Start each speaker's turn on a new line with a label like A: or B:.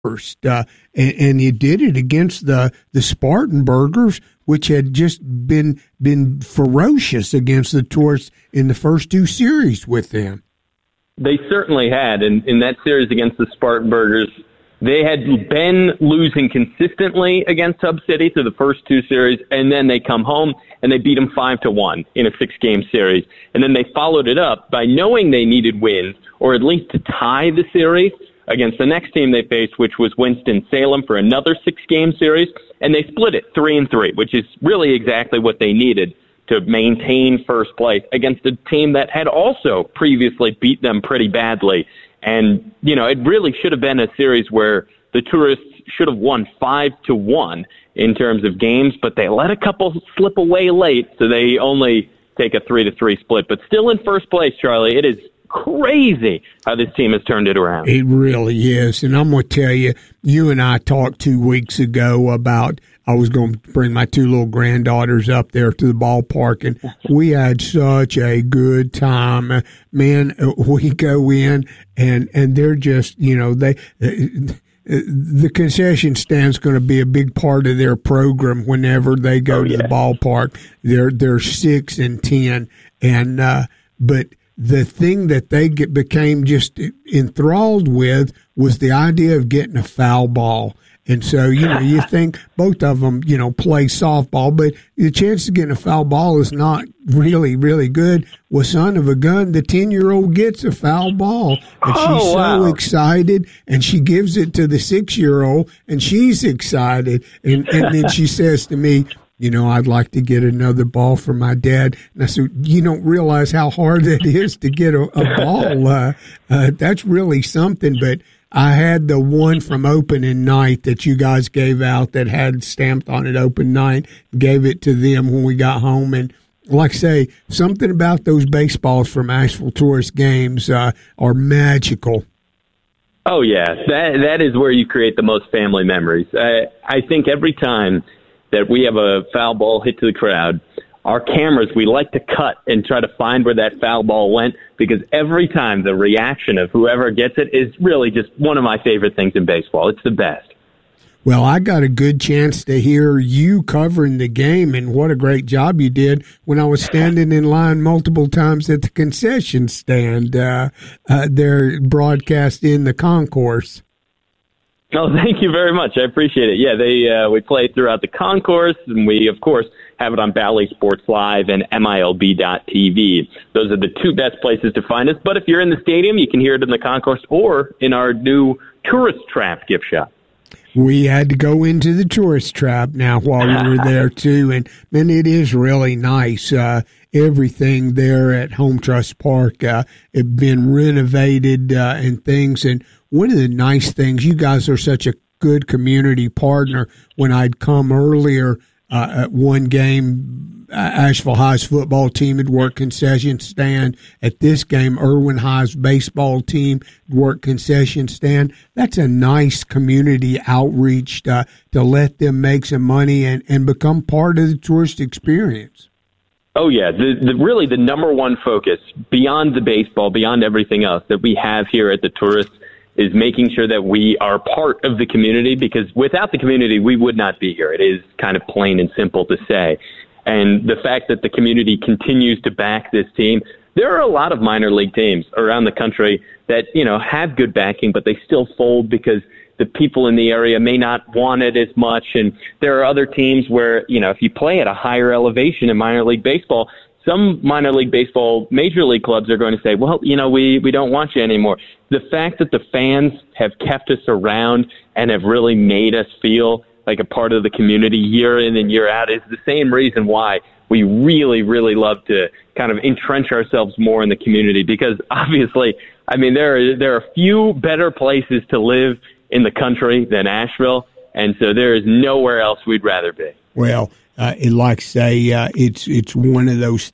A: first, and he did it against the Spartanburgers, which had just been ferocious against the Tourists in the first two series with them.
B: They certainly had, and in that series against the Spartanburgers, they had been losing consistently against Hub City through the first two series, and then they come home and they beat them 5-1 in a 6-game series. And then they followed it up by knowing they needed wins, or at least to tie the series, against the next team they faced, which was Winston-Salem, for another 6-game series, and they split it 3-3, which is really exactly what they needed to maintain first place against a team that had also previously beat them pretty badly. And, you know, it really should have been a series where the Tourists should have won 5-1 in terms of games, but they let a couple slip away late, so they only take a 3-3 split. But still in first place, Charlie, it is crazy how this team has turned it around.
A: It really is. And I'm going to tell you, you and I talked 2 weeks ago about I was going to bring my two little granddaughters up there to the ballpark, and we had such a good time. Man, we go in, and they're just, you know, the concession stand's going to be a big part of their program whenever they go to the ballpark. They're 6 and 10, and but the thing that they became just enthralled with was the idea of getting a foul ball. And so, you know, you think both of them, you know, play softball, but the chance of getting a foul ball is not really, really good. Well, son of a gun, the 10-year-old gets a foul ball, and she's so excited, and she gives it to the 6-year-old, and she's excited. And then she says to me, you know, I'd like to get another ball for my dad. And I said, you don't realize how hard that is to get a ball. That's really something. But I had the one from opening night that you guys gave out that had stamped on it open night, gave it to them when we got home. And like I say, something about those baseballs from Asheville Tourist games are magical.
B: Oh, yeah. That is where you create the most family memories. I think every time that we have a foul ball hit to the crowd, our cameras, we like to cut and try to find where that foul ball went, because every time the reaction of whoever gets it is really just one of my favorite things in baseball. It's the best.
A: Well, I got a good chance to hear you covering the game, and what a great job you did when I was standing in line multiple times at the concession stand there broadcasting the concourse.
B: Oh, thank you very much. I appreciate it. Yeah, we play throughout the concourse, and we, of course, have it on Bally Sports Live and MILB.TV. Those are the two best places to find us. But if you're in the stadium, you can hear it in the concourse or in our new Tourist Trap gift shop.
A: We had to go into the Tourist Trap now while we were there, too. And, man, it is really nice. Everything there at Home Trust Park had been renovated and things. And one of the nice things, you guys are such a good community partner. When I'd come earlier at one game, Asheville High's football team had worked concession stand. At this game, Irwin High's baseball team worked concession stand. That's a nice community outreach to let them make some money and become part of the tourist experience.
B: Oh, yeah. Really the number one focus beyond the baseball, beyond everything else that we have here at the Tourist, is making sure that we are part of the community, because without the community, we would not be here. It is kind of plain and simple to say. And the fact that the community continues to back this team, there are a lot of minor league teams around the country that, you know, have good backing, but they still fold because the people in the area may not want it as much. And there are other teams where, you know, if you play at a higher elevation in minor league baseball, some minor league baseball major league clubs are going to say, well, you know, we don't want you anymore. The fact that the fans have kept us around and have really made us feel like a part of the community year in and year out is the same reason why we really, really love to kind of entrench ourselves more in the community, because obviously, I mean, there are few better places to live in the country than Asheville, and so there is nowhere else we'd rather be.
A: Well, like I say, it's one of those